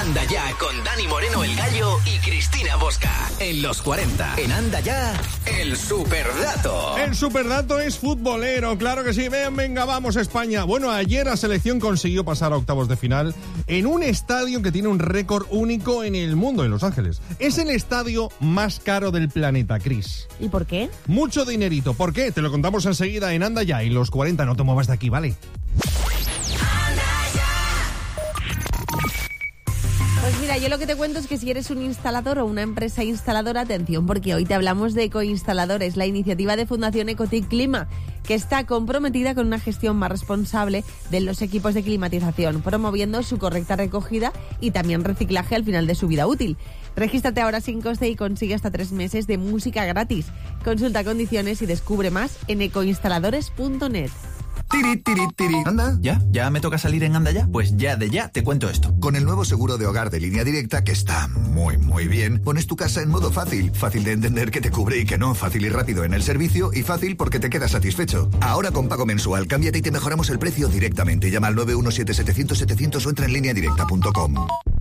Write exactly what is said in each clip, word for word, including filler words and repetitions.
Anda Ya con Dani Moreno el Gallo y Cristina Bosca. En los cuarenta. En Anda Ya, el superdato. El superdato es futbolero, claro que sí. Ven, venga, vamos a España. Bueno, ayer la selección consiguió pasar a octavos de final en un estadio que tiene un récord único en el mundo, en Los Ángeles. Es el estadio más caro del planeta, Cris. ¿Y por qué? Mucho dinerito. ¿Por qué? Te lo contamos enseguida en Anda Ya y los cuarenta. No te muevas de aquí, ¿vale? Pues mira, yo lo que te cuento es que si eres un instalador o una empresa instaladora, atención, porque hoy te hablamos de Ecoinstaladores, la iniciativa de Fundación Ecotic Clima, que está comprometida con una gestión más responsable de los equipos de climatización, promoviendo su correcta recogida y también reciclaje al final de su vida útil. Regístrate ahora sin coste y consigue hasta tres meses de música gratis. Consulta condiciones y descubre más en ecoinstaladores punto net. Tiri, tiri, tiri. ¿Anda? ¿Ya? ¿Ya me toca salir en Anda Ya? Pues ya de ya te cuento esto. Con el nuevo seguro de hogar de Línea Directa, que está muy, muy bien, pones tu casa en modo fácil. Fácil de entender que te cubre y que no. Fácil y rápido en el servicio y fácil porque te quedas satisfecho. Ahora con pago mensual, cámbiate y te mejoramos el precio directamente. Llama al nueve uno siete siete cero cero siete cero cero o entra en línea directa punto com.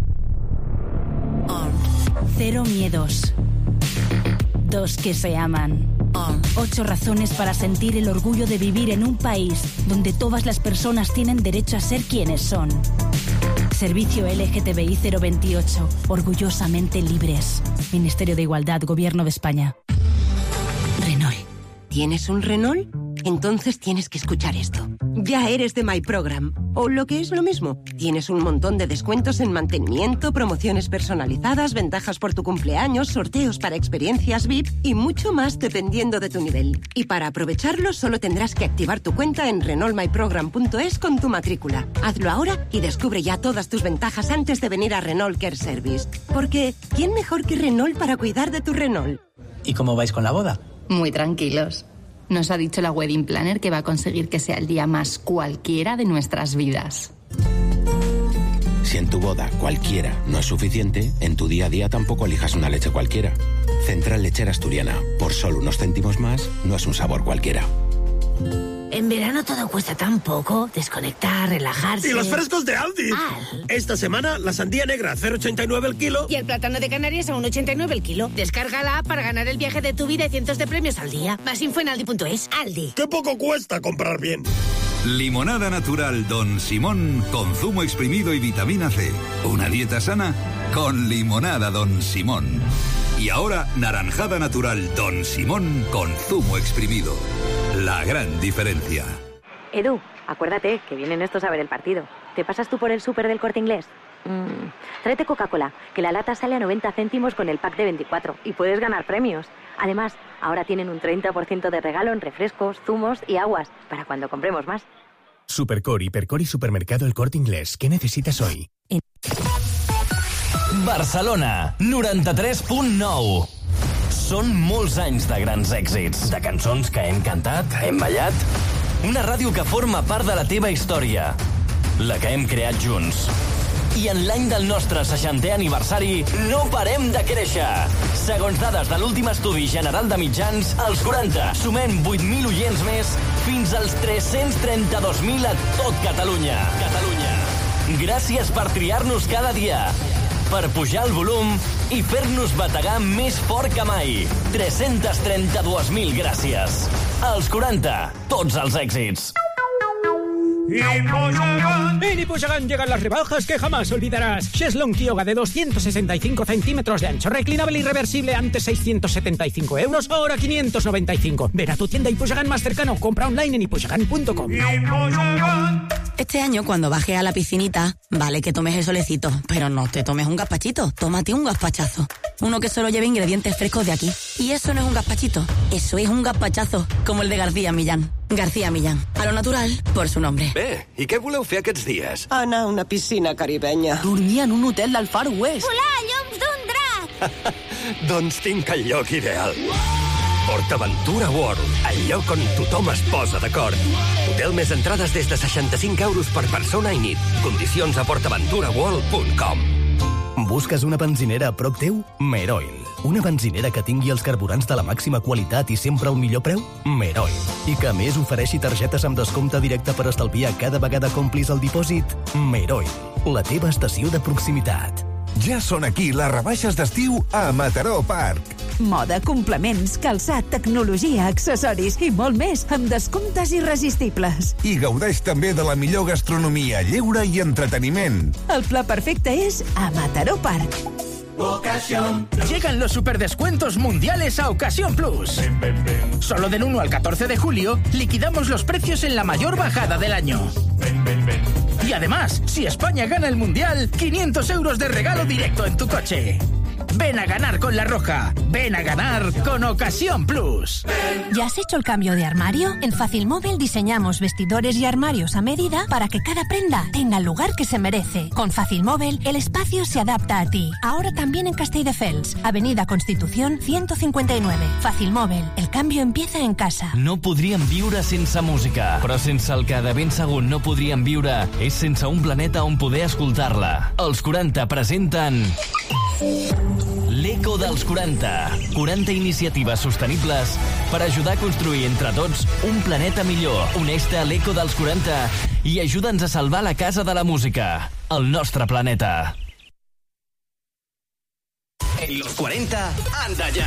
Cero miedos. Dos que se aman. Ocho razones para sentir el orgullo de vivir en un país donde todas las personas tienen derecho a ser quienes son. Servicio L G T B I cero veintiocho. Orgullosamente libres. Ministerio de Igualdad, Gobierno de España. Renault. ¿Tienes un Renault? Entonces tienes que escuchar esto. Ya eres de My Program. O lo que es lo mismo. Tienes un montón de descuentos en mantenimiento, promociones personalizadas, ventajas por tu cumpleaños, sorteos para experiencias V I P y mucho más dependiendo de tu nivel. Y para aprovecharlo solo tendrás que activar tu cuenta en renault my program punto es con tu matrícula. Hazlo ahora y descubre ya todas tus ventajas antes de venir a Renault Care Service. Porque ¿quién mejor que Renault para cuidar de tu Renault? ¿Y cómo vais con la boda? Muy tranquilos. Nos ha dicho la wedding planner que va a conseguir que sea el día más cualquiera de nuestras vidas. Si en tu boda cualquiera no es suficiente, en tu día a día tampoco elijas una leche cualquiera. Central Lechera Asturiana. Por solo unos céntimos más, no es un sabor cualquiera. En verano todo cuesta tan poco. Desconectar, relajarse. ¡Y los frescos de Aldi! Al. Esta semana, la sandía negra a cero coma ochenta y nueve el kilo. Y el plátano de Canarias a uno coma ochenta y nueve el kilo. Descarga la app para ganar el viaje de tu vida y cientos de premios al día. Más info en aldi punto es. Aldi. ¡Qué poco cuesta comprar bien! Limonada natural Don Simón con zumo exprimido y vitamina C. Una dieta sana con limonada Don Simón. Y ahora, naranjada natural Don Simón con zumo exprimido. La gran diferencia. Edu, acuérdate que vienen estos a ver el partido. ¿Te pasas tú por el súper del Corte Inglés? Mm, tráete Coca-Cola, que la lata sale a noventa céntimos con el pack de veinticuatro y puedes ganar premios. Además, ahora tienen un treinta por ciento de regalo en refrescos, zumos y aguas para cuando compremos más. Supercor, Hipercor y Supermercado El Corte Inglés. ¿Qué necesitas hoy? En... Barcelona, noranta-tres punt nou. Són molts anys de grans èxits, de cançons que hem cantat, que hem ballat. Una ràdio que forma part de la teva història, la que hem creat junts. I en l'any del nostre seixantè aniversari no parem de créixer. Segons dades de l'últim estudi general de mitjans, als quaranta sumem vuit mil oients més fins als tres-cents trenta-dos mil a tot Catalunya. Catalunya. Gràcies per triar-nos cada dia, per pujar el volum i fer-nos bategar més fort que mai. tres-cents trenta-dos mil gràcies. Als quaranta, tots els èxits. En Ipuxagán llegan las rebajas que jamás olvidarás. Cheslong Kyoga de doscientos sesenta y cinco centímetros de ancho, reclinable y reversible, antes seiscientos setenta y cinco euros, ahora quinientos noventa y cinco. Ven a tu tienda Ipuxagán más cercano, compra online en ipuxagán punto com. Este año, cuando bajes a la piscinita, vale que tomes el solecito, pero no te tomes un gazpachito, tómate un gazpachazo. Uno que solo lleve ingredientes frescos de aquí. Y eso no es un gazpachito, eso es un gazpachazo, como el de García Millán. García Millán, a lo natural, por su nombre. Bé, i què voleu fer aquests dies? Anar a una piscina caribenya. Dormir en un hotel del Far West. Volar llums d'un drac. Doncs tinc el lloc ideal. PortAventura World, el lloc on tothom es posa d'acord. Hotel més entrades des de seixanta-cinc euros per persona i nit. Condicions a port aventura world punt com. Busques una benzinera a prop teu? Meroil. Una benzinera que tingui els carburants de la màxima qualitat i sempre al millor preu? Meroil. I que a més ofereixi targetes amb descompte directe per estalviar cada vegada que omplis el dipòsit? Meroil. La teva estació de proximitat. Ja són aquí les rebaixes d'estiu a Mataró Park. Moda, complements, calçat, tecnologia, accessoris i molt més, amb descomptes irresistibles. I gaudeix també de la millor gastronomia, lleure i entreteniment. El pla perfecte és a Mataró Park. Ocasión. Llegan los superdescuentos mundiales a Ocasión Plus. Ven, ven, ven. Solo del uno al catorce de julio liquidamos los precios en la mayor bajada del año. Ven, ven, ven. Y además, si España gana el mundial, quinientos euros de regalo directo en tu coche. Ven a ganar con La Roja. Ven a ganar con Ocasión Plus. ¿Ya has hecho el cambio de armario? En Facilmóvil diseñamos vestidores y armarios a medida para que cada prenda tenga el lugar que se merece. Con Facilmóvil, el espacio se adapta a ti. Ahora también en Castelldefels, Avenida Constitución ciento cincuenta y nueve. Facilmóvil, el cambio empieza en casa. No podríem viure sense música, però sense el que de ben segur no podríem viure és sense un planeta on poder escoltar-la. Els quaranta presenten... L'Eco dels quaranta. quaranta iniciatives sostenibles per ajudar a construir entre tots un planeta millor. Uneix-te a l'Eco dels quaranta i ajuda'ns a salvar la casa de la música, el nostre planeta. En los cuarenta, anda ya.